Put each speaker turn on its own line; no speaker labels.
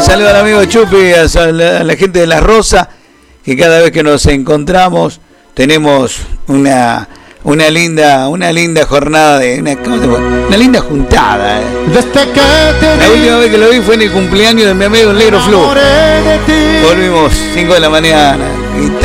saludo al amigo Chupi, a la gente de La Rosa, que cada vez que nos encontramos tenemos una linda jornada una linda juntada. La última vez que lo vi fue en el cumpleaños de mi amigo el Negro Flu. Volvimos 5 de la mañana.